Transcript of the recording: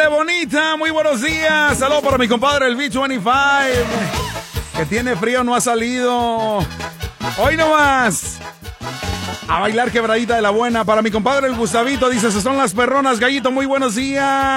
bonita, muy buenos días. Saludos para mi compadre el B25, que tiene frío, no ha salido. Hoy nomás. A bailar quebradita de la buena. Para mi compadre el Gustavito, dice, esas son las perronas, Gallito, muy buenos días.